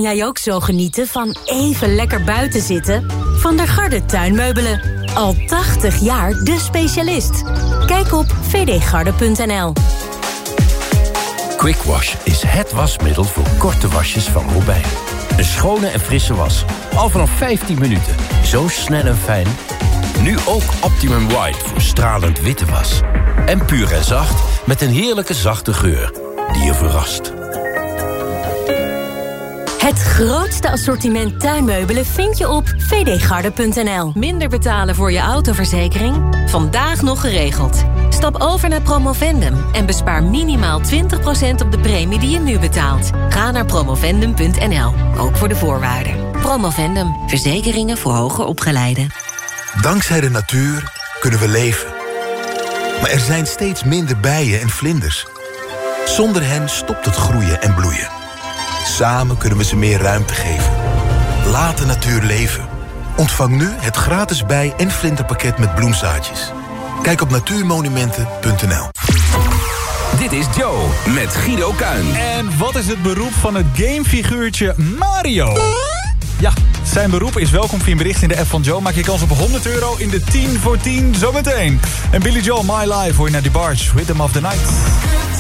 Kan jij ook zo genieten van even lekker buiten zitten? Van der Garde Tuinmeubelen. Al 80 jaar de specialist. Kijk op vdgarde.nl. Quick Wash is het wasmiddel voor korte wasjes van Robijn. Een schone en frisse was. Al vanaf 15 minuten. Zo snel en fijn. Nu ook Optimum White voor stralend witte was. En puur en zacht met een heerlijke zachte geur die je verrast. Het grootste assortiment tuinmeubelen vind je op vdgarde.nl. Minder betalen voor je autoverzekering? Vandaag nog geregeld. Stap over naar Promovendum en bespaar minimaal 20% op de premie die je nu betaalt. Ga naar promovendum.nl, ook voor de voorwaarden. Promovendum, verzekeringen voor hoger opgeleiden. Dankzij de natuur kunnen we leven. Maar er zijn steeds minder bijen en vlinders. Zonder hen stopt het groeien en bloeien. Samen kunnen we ze meer ruimte geven. Laat de natuur leven. Ontvang nu het gratis bij- en vlinderpakket met bloemzaadjes. Kijk op natuurmonumenten.nl. Dit is Joe met Guido Kuin. En wat is het beroep van het gamefiguurtje Mario? Ja, zijn beroep is welkom via een bericht in de app van Joe. Maak je kans op €100 in de 10 voor 10 zometeen. En Billy Joel, My Life, hoor je naar die Barge, Rhythm of the Night.